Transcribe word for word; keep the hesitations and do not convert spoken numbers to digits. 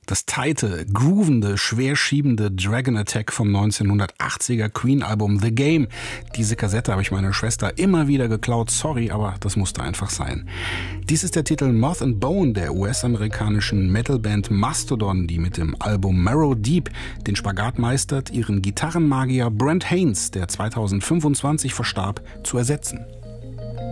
Das tighte, groovende, schwerschiebende Dragon Attack vom neunzehnhundertachtziger Queen-Album The Game. Diese Kassette habe ich meiner Schwester immer wieder geklaut, sorry, aber das musste einfach sein. Dies ist der Titel Moth and Bone der U S-amerikanischen Metalband Mastodon, die mit dem Album Marrow Deep den Spagat meistert, ihren Gitarrenmagier Brent Haynes, der zweitausendfünfundzwanzig verstarb, zu ersetzen.